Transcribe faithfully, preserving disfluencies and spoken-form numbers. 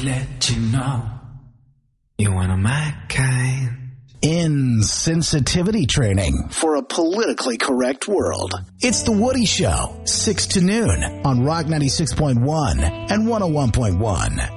to let you know you're one of my kind. Insensitivity training for a politically correct world. It's The Woody Show, six to noon on Rock ninety-six point one and one oh one point one.